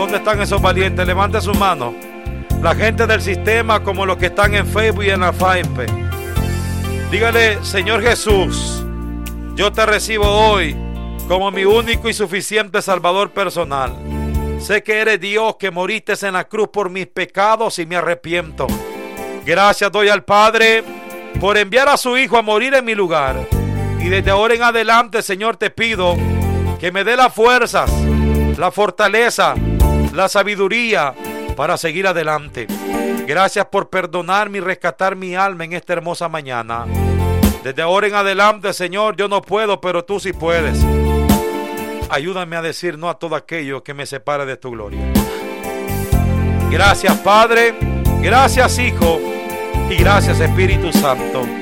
¿Dónde están esos valientes? Levante su mano. La gente del sistema, como los que están en Facebook y en la fanpage. Dígale: Señor Jesús, yo te recibo hoy como mi único y suficiente Salvador personal. Sé que eres Dios, que moriste en la cruz por mis pecados y me arrepiento. Gracias doy al Padre por enviar a su Hijo a morir en mi lugar. Y desde ahora en adelante, Señor, te pido que me dé las fuerzas, la fortaleza, la sabiduría para seguir adelante. Gracias por perdonarme y rescatar mi alma en esta hermosa mañana. Desde ahora en adelante, Señor, yo no puedo, pero tú sí puedes. Ayúdame a decir no a todo aquello que me separe de tu gloria. Gracias, Padre. Gracias, Hijo. Y gracias, Espíritu Santo.